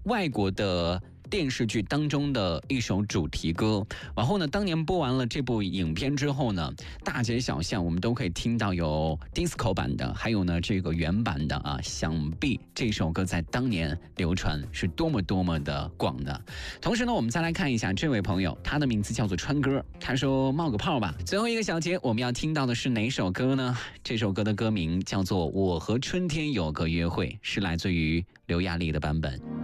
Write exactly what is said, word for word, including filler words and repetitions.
外国的电视剧当中的一首主题歌。然后呢，当年播完了这部影片之后呢，大街小巷我们都可以听到有 disco 版的，还有呢这个原版的啊。想必这首歌在当年流传是多么多么的广的。同时呢，我们再来看一下这位朋友，他的名字叫做川哥，他说冒个泡吧。最后一个小节我们要听到的是哪首歌呢？这首歌的歌名叫做《我和春天有个约会》，是来自于刘亚丽的版本。